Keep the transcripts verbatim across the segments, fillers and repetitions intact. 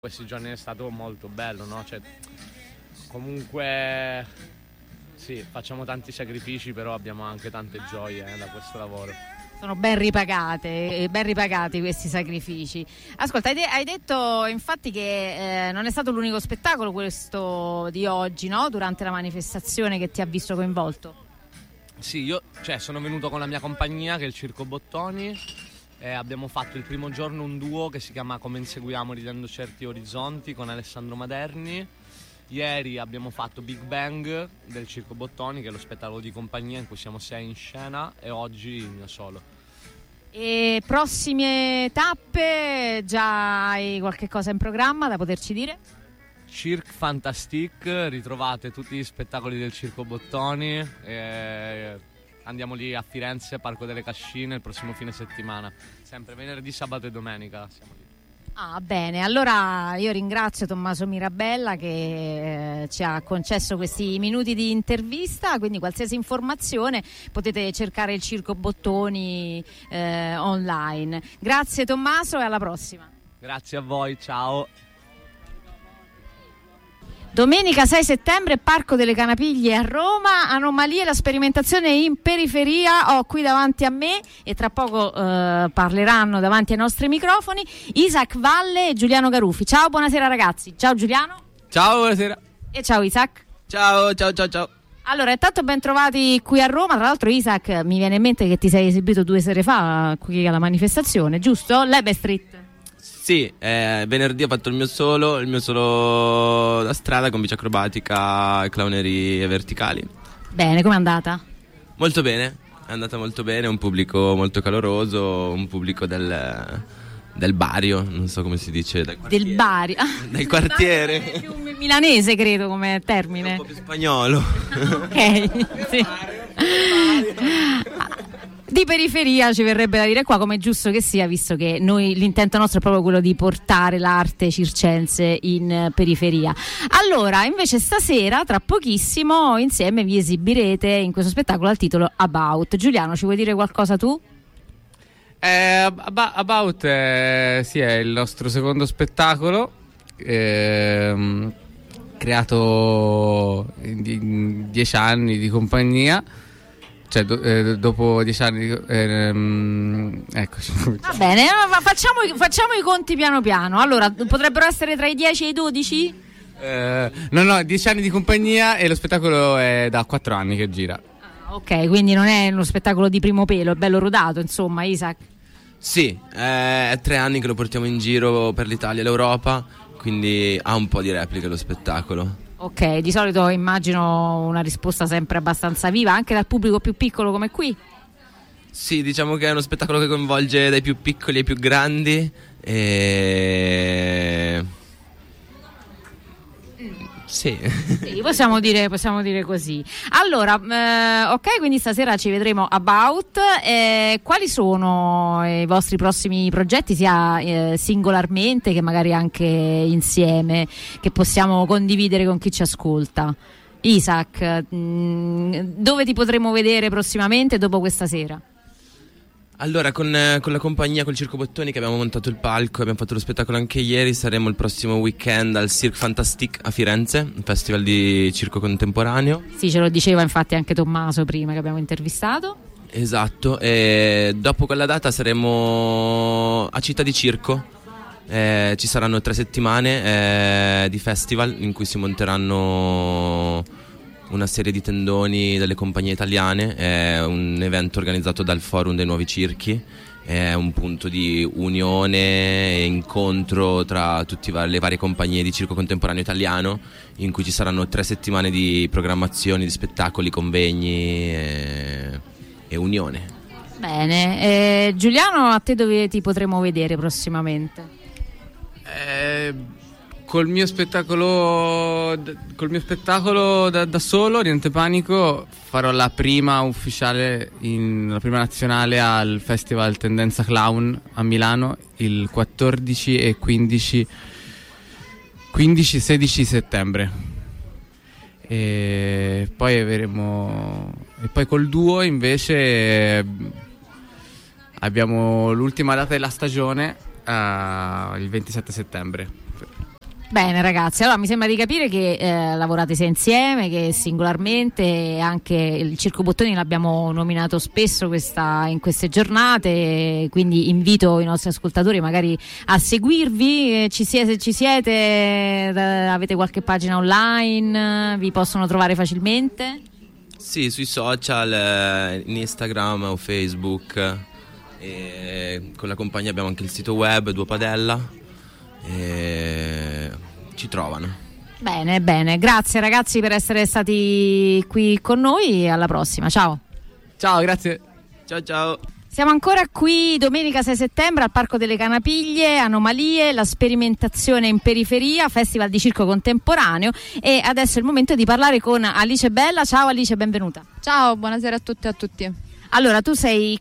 Questi giorni è stato molto bello, no? Cioè, comunque sì, facciamo tanti sacrifici, però abbiamo anche tante gioie eh, da questo lavoro. Sono ben ripagate, ben ripagati questi sacrifici. Ascolta, hai, de- hai detto infatti che eh, non è stato l'unico spettacolo questo di oggi, no? Durante la manifestazione che ti ha visto coinvolto. Sì, io cioè, sono venuto con la mia compagnia, che è il Circo Bottoni, e abbiamo fatto il primo giorno un duo che si chiama Come inseguiamo ridendo certi orizzonti con Alessandro Maderni. Ieri abbiamo fatto Big Bang del Circo Bottoni, che è lo spettacolo di compagnia in cui siamo sei in scena, e oggi il mio solo. E prossime tappe, già hai qualche cosa in programma da poterci dire? Cirque Fantastique, ritrovate tutti gli spettacoli del Circo Bottoni, e andiamo lì a Firenze, Parco delle Cascine, il prossimo fine settimana, sempre venerdì, sabato e domenica siamo lì. Ah, bene, allora io ringrazio Tommaso Mirabella che eh, ci ha concesso questi minuti di intervista, quindi qualsiasi informazione potete cercare il Circo Bottoni eh, online. Grazie Tommaso e alla prossima. Grazie a voi, ciao. Domenica sei settembre, Parco delle Canapiglie a Roma, Anomalie, la sperimentazione in periferia. Ho qui davanti a me, e tra poco eh, parleranno davanti ai nostri microfoni, Isaac Valle e Giuliano Garuffi. Ciao, buonasera ragazzi. Ciao Giuliano. Ciao, buonasera. E ciao Isaac. Ciao, ciao, ciao, ciao. Allora, intanto ben trovati qui a Roma. Tra l'altro Isaac, mi viene in mente che ti sei esibito due sere fa qui alla manifestazione, giusto? L'Ebe Street. Sì, eh, venerdì ho fatto il mio solo, il mio solo da strada con bici acrobatica, clownerie verticali. Bene, com'è andata? Molto bene, è andata molto bene, un pubblico molto caloroso, un pubblico del, del Bario, non so come si dice. Del, del Bario. Del quartiere. È più milanese credo come termine. È un po' più spagnolo. Ok, sì. Di periferia ci verrebbe da dire qua, come è giusto che sia, visto che noi l'intento nostro è proprio quello di portare l'arte circense in periferia. Allora, invece stasera, tra pochissimo, insieme vi esibirete in questo spettacolo al titolo About. Giuliano, ci vuoi dire qualcosa tu? Eh, About eh, sì, è il nostro secondo spettacolo, ehm, creato in, in dieci anni di compagnia. Cioè, do, eh, dopo dieci anni, ehm, eccoci. Va bene, ma facciamo, facciamo i conti piano piano. Allora, potrebbero essere tra i dieci e i dodici? Eh, no, no, dieci anni di compagnia, e lo spettacolo è da quattro anni che gira. Ah, ok, quindi non è uno spettacolo di primo pelo, è bello rodato, insomma, Isaac. Sì, è tre anni che lo portiamo in giro per l'Italia e l'Europa, quindi ha un po' di repliche lo spettacolo. Ok, di solito immagino una risposta sempre abbastanza viva anche dal pubblico più piccolo come qui. Sì, diciamo che è uno spettacolo che coinvolge dai più piccoli ai più grandi e... Sì. Sì, possiamo dire, possiamo dire così. Allora, eh, ok, quindi stasera ci vedremo About. Eh, quali sono i vostri prossimi progetti, sia eh, singolarmente che magari anche insieme, che possiamo condividere con chi ci ascolta? Isaac, mh, dove ti potremo vedere prossimamente dopo questa sera? Allora, con, con la compagnia, col Circo Bottoni, che abbiamo montato il palco, abbiamo fatto lo spettacolo anche ieri, saremo il prossimo weekend al Cirque Fantastique a Firenze, un festival di circo contemporaneo. Sì, ce lo diceva infatti anche Tommaso prima che abbiamo intervistato. Esatto, e dopo quella data saremo a Città di Circo, eh, ci saranno tre settimane eh, di festival in cui si monteranno una serie di tendoni delle compagnie italiane. È un evento organizzato dal Forum dei Nuovi Circhi, è un punto di unione e incontro tra tutte le varie compagnie di circo contemporaneo italiano, in cui ci saranno tre settimane di programmazioni, di spettacoli, convegni e, e unione. Bene, eh, Giuliano, a te dove ti potremo vedere prossimamente? Eh, col mio spettacolo col mio spettacolo da, da solo, Niente Panico, farò la prima ufficiale, in, la prima nazionale al Festival Tendenza Clown a Milano il quattordici e quindici sedici settembre. E poi avremo, e poi col duo invece abbiamo l'ultima data della stagione, uh, il ventisette settembre. Bene ragazzi, allora mi sembra di capire che eh, lavorate sia insieme che singolarmente, e anche il Circo Bottoni l'abbiamo nominato spesso questa, in queste giornate, quindi invito i nostri ascoltatori magari a seguirvi. Ci siete, ci siete, eh, avete qualche pagina online, vi possono trovare facilmente? Sì, sui social, eh, in Instagram o Facebook, e con la compagnia abbiamo anche il sito web Duo Padella. E ci trovano. Bene, bene, grazie ragazzi per essere stati qui con noi, alla prossima, ciao. Ciao, grazie. Ciao ciao. Siamo ancora qui domenica sei settembre al Parco delle Canapiglie, Anomalie, la sperimentazione in periferia, Festival di Circo Contemporaneo, e adesso è il momento di parlare con Alice Bella. Ciao Alice, benvenuta. Ciao, buonasera a tutti e a tutti. Allora, tu sei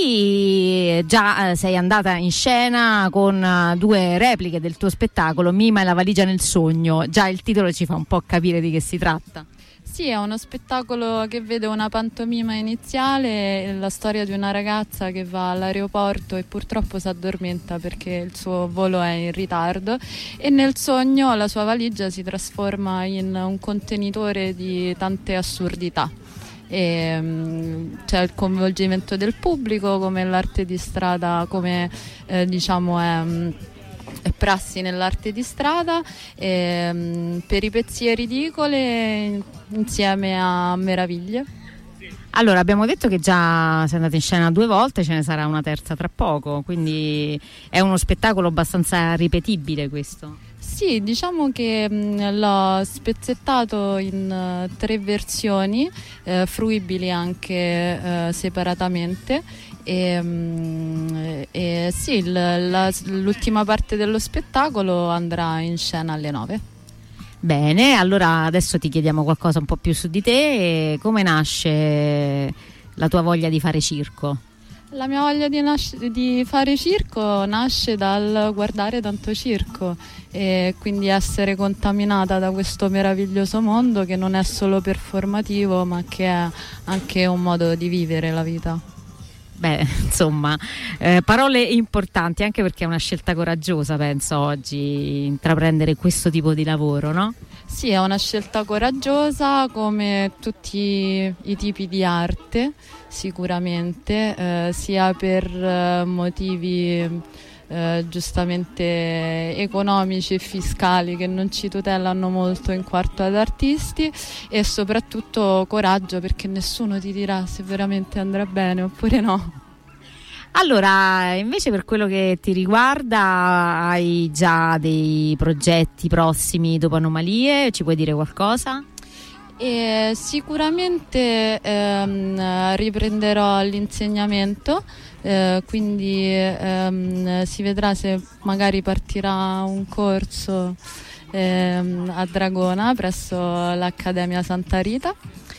qui, già eh, sei andata in scena con uh, due repliche del tuo spettacolo, Mima e la valigia nel sogno. Già il titolo ci fa un po' capire di che si tratta. Sì, è uno spettacolo che vede una pantomima iniziale, la storia di una ragazza che va all'aeroporto e purtroppo si addormenta perché il suo volo è in ritardo, e nel sogno la sua valigia si trasforma in un contenitore di tante assurdità. E, um, c'è il coinvolgimento del pubblico, come l'arte di strada, come eh, diciamo è, um, è prassi nell'arte di strada, e, um, peripezie ridicole insieme a meraviglie. Allora, abbiamo detto che già sei andata in scena due volte, ce ne sarà una terza tra poco, quindi è uno spettacolo abbastanza ripetibile questo. Sì, diciamo che mh, l'ho spezzettato in uh, tre versioni, eh, fruibili anche eh, separatamente, e, mh, e sì, il, la, l'ultima parte dello spettacolo andrà in scena alle nove. Bene, allora adesso ti chiediamo qualcosa un po' più su di te. Come nasce la tua voglia di fare circo? La mia voglia di, nas- di fare circo nasce dal guardare tanto circo, e quindi essere contaminata da questo meraviglioso mondo che non è solo performativo, ma che è anche un modo di vivere la vita. Beh, insomma, eh, parole importanti, anche perché è una scelta coraggiosa, penso, oggi intraprendere questo tipo di lavoro, no? Sì, è una scelta coraggiosa, come tutti i tipi di arte, sicuramente, eh, sia per eh, motivi eh, giustamente economici e fiscali che non ci tutelano molto in quanto ad artisti, e soprattutto coraggio, perché nessuno ti dirà se veramente andrà bene oppure no. Allora, invece per quello che ti riguarda, hai già dei progetti prossimi dopo Anomalie? Ci puoi dire qualcosa? E sicuramente ehm, riprenderò l'insegnamento, eh, quindi ehm, si vedrà se magari partirà un corso ehm, a Dragona presso l'Accademia Santa Rita.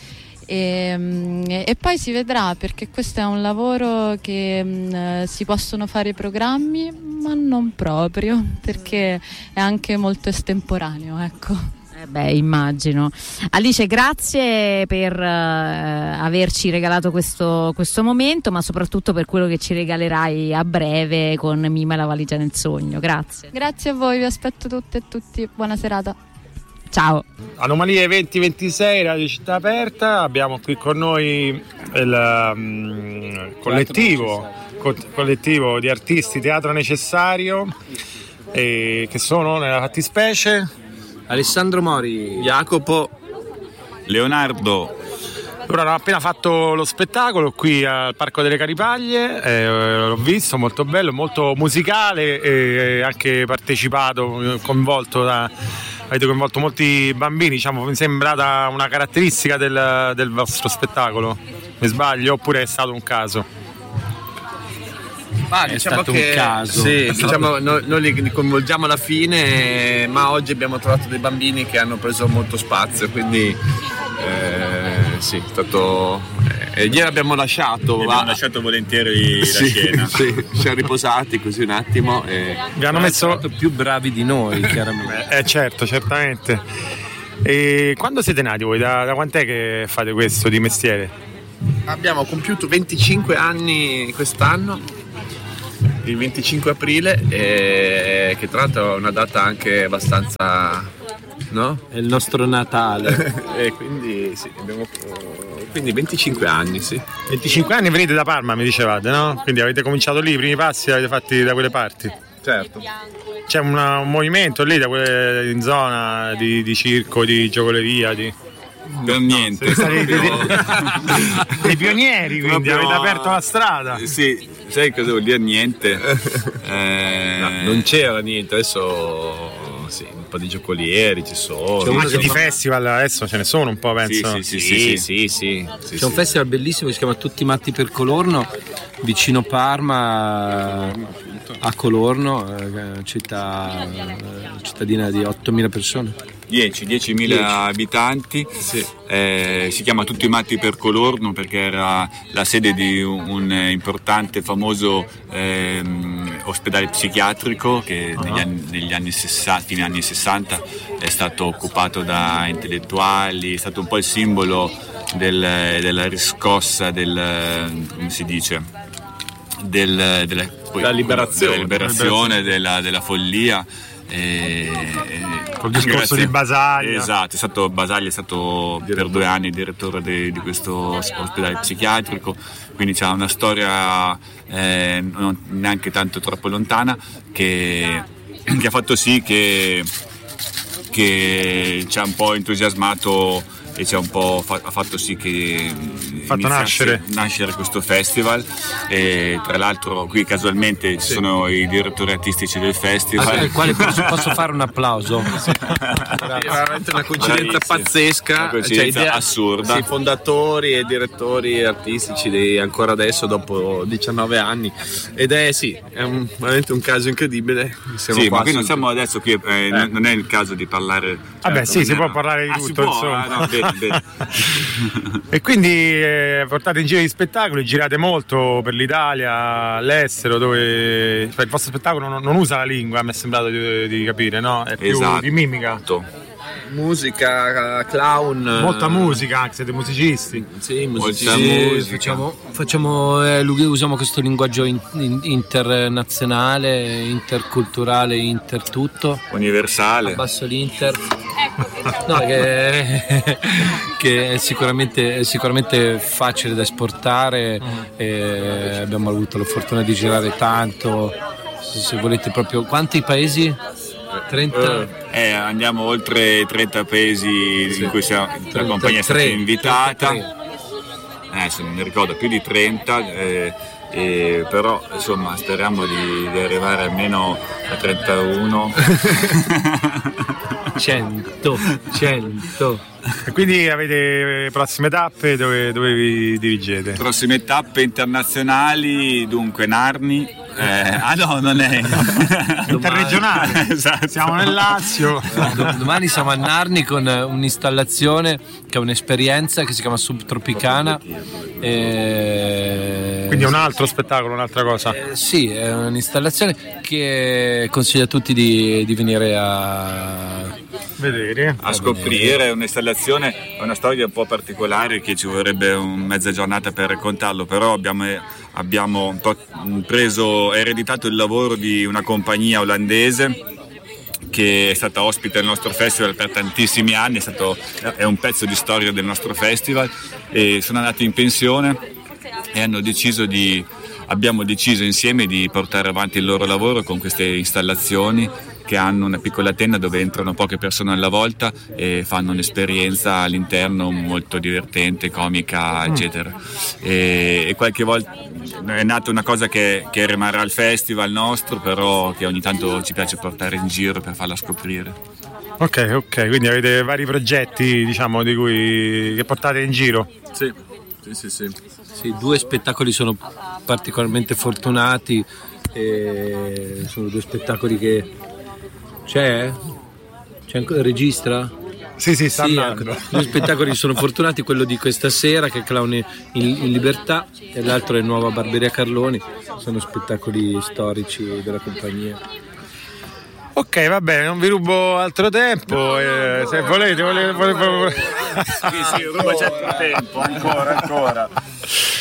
E, e poi si vedrà, perché questo è un lavoro che mh, si possono fare programmi, ma non proprio, perché è anche molto estemporaneo, ecco. Eh beh, immagino. Alice, grazie per uh, averci regalato questo, questo momento, ma soprattutto per quello che ci regalerai a breve con Mima e la valigia nel sogno. Grazie. Grazie a voi, vi aspetto tutte e tutti. Buona serata. Ciao. Anomalie venti ventisei, Radio Città Aperta. Abbiamo qui con noi il um, collettivo, co- collettivo di artisti Teatro Necessario, eh, che sono nella fattispecie Alessandro Mori, Jacopo, Leonardo. Loro hanno appena fatto lo spettacolo qui al Parco delle Canapiglie, eh, l'ho visto, molto bello, molto musicale, e anche partecipato, coinvolto da... Avete coinvolto molti bambini, diciamo, mi è sembrata una caratteristica del, del vostro spettacolo, mi sbaglio, oppure è stato un caso? Ma è diciamo stato che, un caso. Sì, diciamo, noi, noi li coinvolgiamo alla fine, ma oggi abbiamo trovato dei bambini che hanno preso molto spazio, quindi eh, sì, è stato... Eh, ieri abbiamo lasciato, abbiamo va... lasciato volentieri sì, la scena. Sì, ci siamo riposati così un attimo. E... Vi hanno messo più bravi di noi, chiaramente. Eh certo, certamente. E quando siete nati voi? Da, da quant'è che fate questo di mestiere? Abbiamo compiuto venticinque anni quest'anno. il venticinque aprile, eh, che tra l'altro è una data anche abbastanza, no? È il nostro Natale. E quindi sì, abbiamo quindi venticinque anni, sì. venticinque anni venite da Parma, mi dicevate, no? Quindi avete cominciato lì, i primi passi li avete fatti da quelle parti? Certo. C'è una, un movimento lì da quelle, in zona di, di circo, di giocoleria, di... Per niente. No, siete stati dei, dei pionieri, quindi Proprio... avete aperto la strada. Sì, sai cosa vuol dire niente? eh... No, non c'era niente, adesso sì, un po' di giocolieri ci sono. C'è anche di fa... festival, adesso ce ne sono un po', penso. Sì, sì, sì, sì, sì, sì, sì, sì, sì, C'è sì. un festival bellissimo che si chiama Tutti Matti per Colorno, vicino Parma, a Colorno, città, cittadina di ottomila persone. dieci diecimila abitanti, Sì. eh, si chiama Tutti Matti per Colorno perché era la sede di un, un importante, famoso ehm, ospedale psichiatrico che uh-huh. negli anni, negli anni sessanta, fine anni sessanta è stato occupato da intellettuali, è stato un po' il simbolo del, della riscossa, del, come si dice, del, della, poi, la liberazione, della, liberazione della, della follia. E, col discorso grazie. di Basaglia. Esatto, è stato Basaglia è stato per due anni direttore de, di questo ospedale psichiatrico, quindi c'è una storia eh, non neanche tanto troppo lontana che, che ha fatto sì che, che ci ha un po' entusiasmato e ci ha un po' fa- ha fatto sì che fatto nascere. nascere questo festival. E tra l'altro qui casualmente ci sì. sono i direttori artistici del festival, al quale posso, posso fare un applauso. Sì. È veramente una coincidenza Bravissimo. pazzesca, una coincidenza cioè, assurda. Sì, fondatori e direttori artistici di, ancora adesso dopo diciannove anni, ed è sì, è un, veramente un caso incredibile. Siamo sì, qua ma qui non su... siamo adesso qui, eh, eh. non è il caso di parlare. Vabbè, certo, sì, si era... può parlare di ah, tutto, può, insomma. Ah, no, bene, bene. E quindi eh, portate in giro di spettacoli, girate molto per l'Italia, all'estero, dove cioè, il vostro spettacolo non, non usa la lingua, mi è sembrato di, di capire, no? È più esatto. di mimica. Musica, clown, molta musica, anche siete musicisti. Sì, molta musicisti. musica. Facciamo, facciamo eh, usiamo questo linguaggio in, in, internazionale, interculturale, intertutto. Universale. Abbasso l'Inter. No, che, che è sicuramente, è sicuramente facile da esportare. Mm. E abbiamo avuto la fortuna di girare tanto. Se volete proprio, quanti paesi? trenta Eh, andiamo oltre trenta paesi sì. in cui siamo, la compagnia è stata invitata. Adesso non mi ricordo, più di trenta, eh, eh, però insomma speriamo di, di arrivare almeno a trentuno. cento, cento. E quindi avete prossime tappe, dove, dove vi dirigete? Prossime tappe internazionali, dunque Narni. Eh, ah no, non è interregionale. Esatto. Siamo nel Lazio. No, domani siamo a Narni con un'installazione che è un'esperienza che si chiama Subtropicana. E... Quindi è un altro spettacolo, un'altra cosa. Eh, sì, è un'installazione che consiglio a tutti di, di venire a vedere, a scoprire. È un'installazione, è una storia un po' particolare che ci vorrebbe un mezza giornata per raccontarlo, però abbiamo, abbiamo un po' preso, ereditato il lavoro di una compagnia olandese che è stata ospite del nostro festival per tantissimi anni, è, stato, è un pezzo di storia del nostro festival, e sono andati in pensione e hanno deciso di, abbiamo deciso insieme di portare avanti il loro lavoro con queste installazioni che hanno una piccola tenda dove entrano poche persone alla volta e fanno un'esperienza all'interno molto divertente, comica, eccetera. E, e qualche volta è nata una cosa che, che rimarrà al festival nostro, però che ogni tanto ci piace portare in giro per farla scoprire. Ok, ok, quindi avete vari progetti, diciamo, di cui che portate in giro? Sì, sì, sì, sì. Sì, due spettacoli sono particolarmente fortunati, e sono due spettacoli che c'è? C'è ancora, registra? Sì, sì, sta sì, andando. Due spettacoli sono fortunati, quello di questa sera che è Clown in, in Libertà e l'altro è Nuova Barberia Carloni, sono spettacoli storici della compagnia. Ok, va bene, non vi rubo altro tempo, no, eh, no, no, se volete, volete, volete, volete. Sì, sì, ruba certo tempo, ancora, ancora.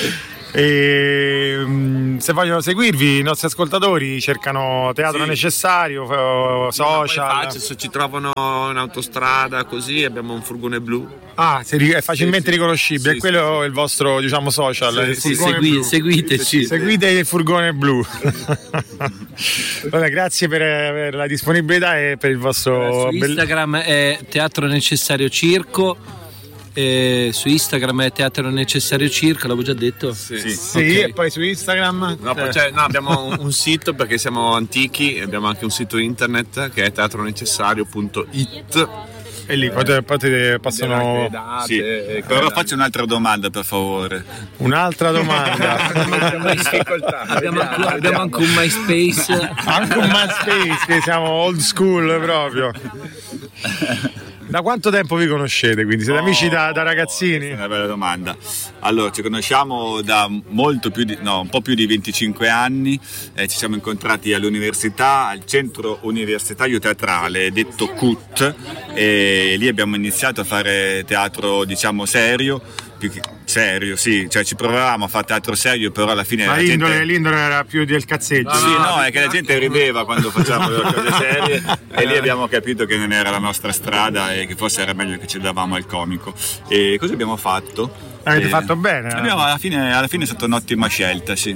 E, mh, se vogliono seguirvi, i nostri ascoltatori cercano Teatro Sì. Necessario, social. Facile, se ci trovano in autostrada così, abbiamo un furgone blu. Ah, è facilmente Sì, sì. riconoscibile, Sì, quello è il vostro, diciamo, social. Sì, il sì, furgone segui- blu. seguiteci. Seguite il furgone blu. Vabbè, grazie per, per la disponibilità e per il vostro Su bel- Instagram è Teatro Necessario Circo, e su Instagram è Teatro Necessario Circo, l'avevo già detto. Sì. Sì, Ok. e poi su Instagram. No, poi c'è- no, abbiamo un, un sito perché siamo antichi, abbiamo anche un sito internet che è teatronecessario punto it. E lì potete, potete possono. Sì. Però faccio un'altra domanda, per favore. Un'altra domanda. Abbiamo, anche, abbiamo anche un MySpace. Anche un MySpace, che siamo old school proprio. Da quanto tempo vi conoscete? Quindi siete Oh, amici da, da ragazzini? Questa è una bella domanda. Allora, ci conosciamo da molto più di, no, un po' più di venticinque anni, eh, ci siamo incontrati all'università, al centro universitario teatrale, detto C U T, e lì abbiamo iniziato a fare teatro, diciamo, serio, più che serio, sì, cioè ci provavamo a fare teatro serio, però alla fine Ma la l'indole, gente... l'indole era più del cazzeggio. Sì, no, è che la gente rideva quando facciamo le cose serie e lì abbiamo capito che non era la nostra strada e che forse era meglio che ci davamo al comico. E così abbiamo fatto. Avete E fatto bene. eh? abbiamo- alla, fine, alla fine è stata un'ottima scelta, sì.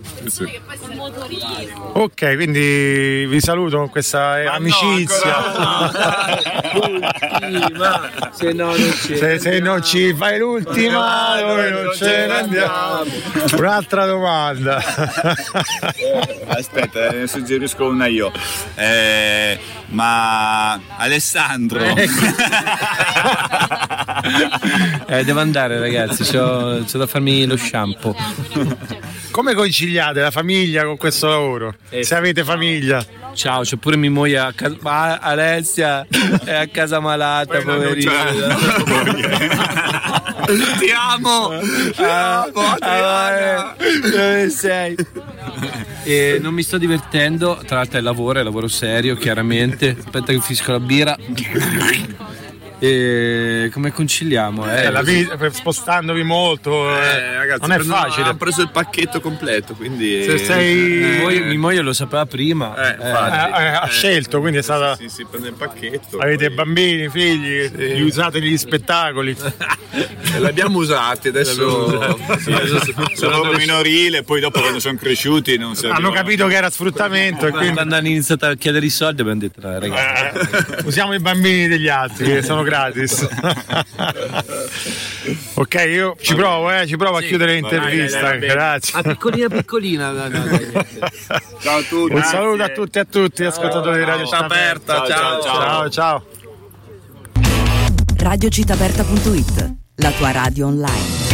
Ok, quindi vi saluto con questa eh, amicizia. Se no non c'è. Se, se non ci fai l'ultima, noi non ce ne andiamo. Un'altra domanda. Aspetta, ne suggerisco una io. Eh, ma Alessandro, Eh, devo andare, ragazzi, c'ho, c'ho da farmi lo shampoo. Come conciliate la famiglia con questo lavoro? Eh, Se avete famiglia. Ciao, c'è pure mia moglie a casa. Ma Alessia è a casa malata, poverina. Ti amo! Ah, ah, dove sei? E non mi sto divertendo, tra l'altro è lavoro, è lavoro serio, chiaramente. Aspetta che finisco la birra. E come conciliamo? Eh, Eh, la vita, spostandovi molto, eh, Eh, ragazzi, non è prendo- facile. hanno preso il pacchetto completo, quindi Se sei- mia, moglie, mia moglie lo sapeva prima. Eh, Eh, infatti. eh, ha scelto, quindi è stata. Sì, sì, prende il pacchetto. Avete poi- bambini, figli, li usate negli spettacoli. Eh, L'abbiamo usati, adesso sì, lavoro minorile, poi dopo quando sono cresciuti non si Hanno capito che era sfruttamento e quindi Quando hanno iniziato a chiedere i soldi abbiamo detto no, ragazzi. eh, usiamo i bambini degli altri che sono gratis. Ok, io ci provo, eh, ci provo a chiudere l'intervista. dai, dai, dai. Grazie. Ah, piccolina piccolina. no, no, dai. Ciao a tutti. Un saluto a tutti e a tutti, ascoltatori di Radio Città Città Aperta, ciao, Ciao, ciao. radiocittaaperta punto it, la tua radio online.